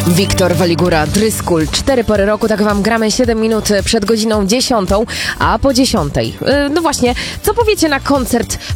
Wiktor Waligura, Dryskul, 4 pory roku, tak wam gramy 7 minut przed godziną 10, a po 10. No właśnie, co powiecie na koncert